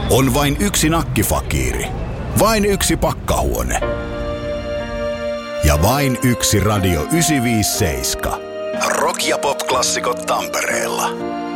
On vain yksi nakkifakiiri, vain yksi pakkahuone ja vain yksi Radio 957. Rock- ja pop-klassikot Tampereella.